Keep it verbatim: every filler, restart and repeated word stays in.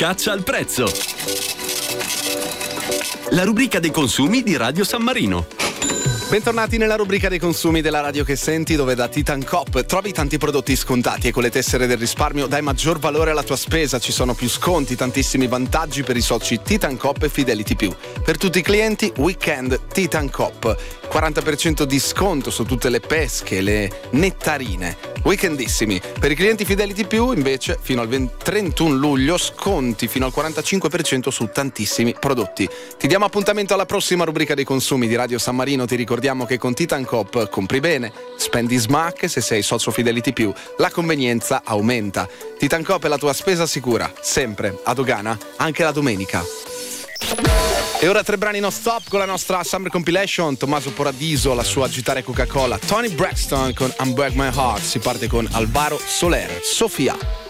Caccia al prezzo. La rubrica dei consumi di Radio San Marino. Bentornati nella rubrica dei consumi della radio che senti, dove da Titan Coop trovi tanti prodotti scontati e con le tessere del risparmio dai maggior valore alla tua spesa. Ci sono più sconti, tantissimi vantaggi per i soci Titan Coop e Fidelity Più. Per tutti i clienti, Weekend Titan Coop. quaranta per cento di sconto su tutte le pesche, le nettarine. Weekendissimi. Per i clienti Fidelity Più, invece, fino al trentuno luglio, sconti fino al quarantacinque per cento su tantissimi prodotti. Ti diamo appuntamento alla prossima rubrica dei consumi di Radio San Marino. Ti ricordiamo che con Titan Coop compri bene, spendi smack, se sei socio Fidelity Più, la convenienza aumenta. Titan Coop è la tua spesa sicura, sempre, a dogana, anche la domenica. E ora tre brani non stop con la nostra Summer Compilation. Tommaso Paradiso, la sua Agitare Coca-Cola, Tony Braxton con Unbreak My Heart. Si parte con Alvaro Soler, Sofia.